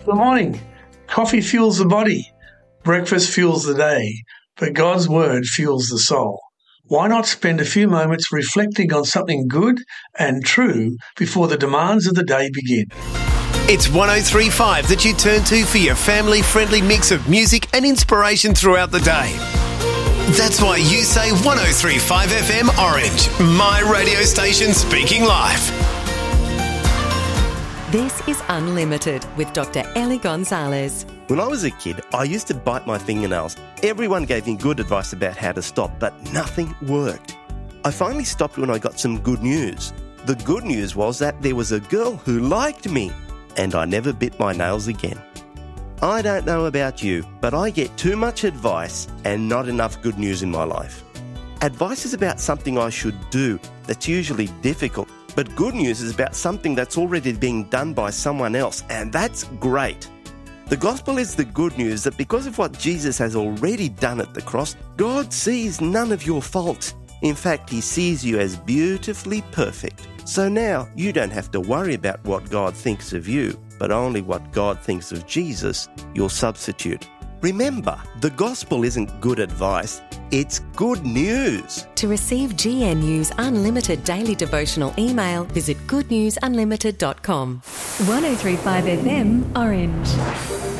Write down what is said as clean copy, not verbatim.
Good morning. Coffee fuels the body. Breakfast fuels the day. But God's Word fuels the soul. Why not spend a few moments reflecting on something good and true before the demands of the day begin? It's 103.5 that you turn to for your family-friendly mix of music and inspiration throughout the day. That's why you say 103.5 FM Orange, my radio station speaking live. This is Unlimited with Dr. Ellie Gonzalez. When I was a kid, I used to bite my fingernails. Everyone gave me good advice about how to stop, but nothing worked. I finally stopped when I got some good news. The good news was that there was a girl who liked me, and I never bit my nails again. I don't know about you, but I get too much advice and not enough good news in my life. Advice is about something I should do that's usually difficult, but good news is about something that's already being done by someone else, and that's great. The gospel is the good news that because of what Jesus has already done at the cross, God sees none of your faults. In fact, he sees you as beautifully perfect. So now you don't have to worry about what God thinks of you, but only what God thinks of Jesus, your substitute. Remember, the gospel isn't good advice, it's good news. To receive GNU's Unlimited Daily Devotional email, visit goodnewsunlimited.com. 103.5 FM Orange.